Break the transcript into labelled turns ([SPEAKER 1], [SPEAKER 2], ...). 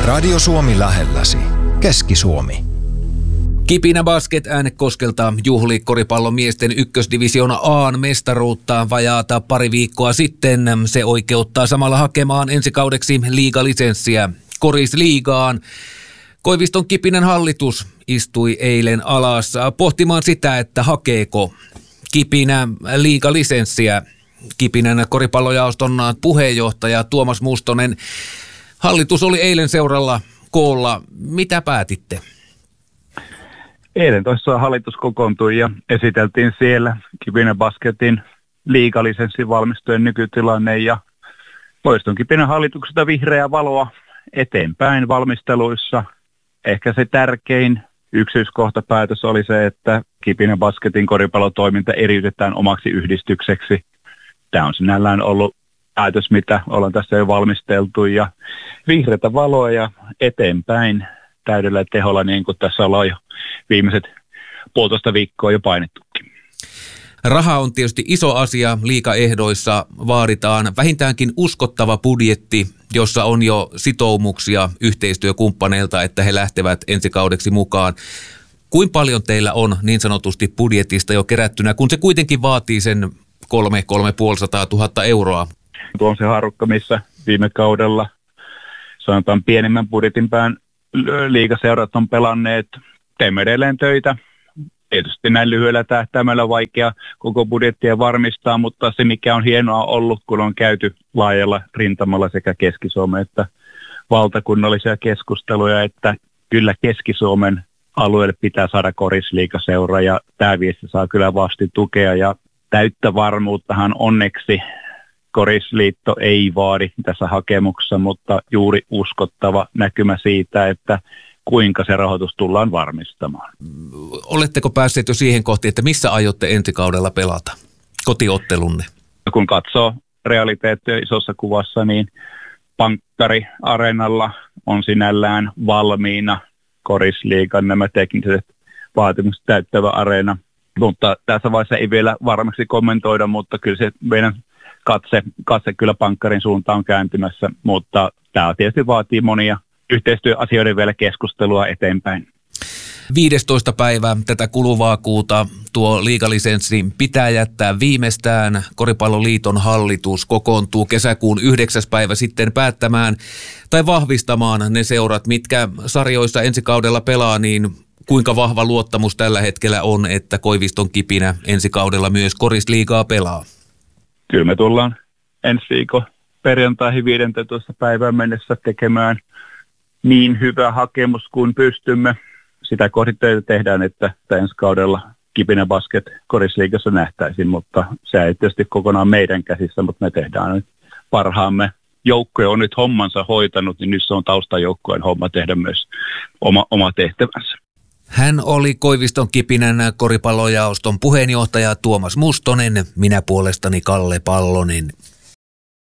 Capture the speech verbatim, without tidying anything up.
[SPEAKER 1] Radio Suomi lähelläsi. Keski-Suomi.
[SPEAKER 2] Kipinä Basket Äänekoskelta juhli koripallon miesten ykkösdivisioona A:n mestaruutta vajaata pari viikkoa sitten. Se oikeuttaa samalla hakemaan ensi kaudeksi liigalisenssiä Korisliigaan. Koiviston Kipinän hallitus istui eilen alas pohtimaan sitä, että hakeeko Kipinä liigalisenssiä. Kipinän koripallojaoston puheenjohtaja Tuomas Mustonen. Hallitus oli eilen seuralla koolla. Mitä päätitte?
[SPEAKER 3] Eilen tuossa hallitus kokoontui ja esiteltiin siellä Kipinä Basketin liigalisenssin valmistujen nykytilanne ja poistun Kipinän hallituksesta vihreää valoa eteenpäin valmisteluissa. Ehkä se tärkein yksityiskohtapäätös oli se, että Kipinä Basketin koripallotoiminta eriytetään omaksi yhdistykseksi. Tämä on sinällään ollut päätös, mitä ollaan tässä jo valmisteltu ja vihreätä valoa ja eteenpäin täydellä teholla, niin kuin tässä ollaan jo viimeiset puolitoista viikkoa jo painettukin.
[SPEAKER 2] Raha on tietysti iso asia. Liigaehdoissa vaaditaan vähintäänkin uskottava budjetti, jossa on jo sitoumuksia yhteistyökumppaneilta, että he lähtevät ensi kaudeksi mukaan. Kuinka paljon teillä on niin sanotusti budjetista jo kerättynä, kun se kuitenkin vaatii sen kolme, kolme puolisataa tuhatta euroa?
[SPEAKER 3] Tuo on se harukka, missä viime kaudella sanotaan pienemmän budjetin pään liigaseurat on pelanneet. Teemme edelleen töitä. Tietysti näin lyhyellä tähtäimellä on vaikea koko budjettia varmistaa, mutta se mikä on hienoa ollut, kun on käyty laajalla rintamalla sekä Keski-Suomen että valtakunnallisia keskusteluja, että kyllä Keski-Suomen alueelle pitää saada korisliigaseura ja tämä viesti saa kyllä vasti tukea ja täyttä varmuuttahan onneksi Korisliitto ei vaadi tässä hakemuksessa, mutta juuri uskottava näkymä siitä, että kuinka se rahoitus tullaan varmistamaan.
[SPEAKER 2] Oletteko päässeet jo siihen kohti, että missä aiotte ensi kaudella pelata kotiottelunne?
[SPEAKER 3] Kun katsoo realiteettia isossa kuvassa, niin Pankkari-areenalla on sinällään valmiina Korisliigan nämä tekniset vaatimukset täyttävä areena. Mutta tässä vaiheessa ei vielä varmasti kommentoida, mutta kyllä se meidän katse, katse kyllä Pankkarin suuntaan on kääntymässä, mutta tämä tietysti vaatii monia yhteistyöasioiden vielä keskustelua eteenpäin.
[SPEAKER 2] viidestoista päivä tätä kuluvaa kuuta tuo liigalisenssi pitää jättää viimeistään. Koripalloliiton hallitus kokoontuu kesäkuun yhdeksäs päivä sitten päättämään tai vahvistamaan ne seurat, mitkä sarjoissa ensi kaudella pelaa, niin kuinka vahva luottamus tällä hetkellä on, että Koiviston Kipinä ensi kaudella myös Korisliigaa pelaa?
[SPEAKER 3] Kyllä me tullaan ensi viikon perjantaihin viidentoista päivään mennessä tekemään niin hyvä hakemus kuin pystymme. Sitä kohditteita tehdään, että ensi kaudella Kipinä Basket Korisliigassa nähtäisiin, mutta se ei tietysti kokonaan meidän käsissä, mutta me tehdään nyt parhaamme. Joukkue on nyt hommansa hoitanut, niin nyt se on taustajoukkueen homma tehdä myös oma, oma tehtävänsä.
[SPEAKER 2] Hän oli Koiviston Kipinän koripallojaoston puheenjohtaja Tuomas Mustonen, minä puolestani Kalle Pallonen.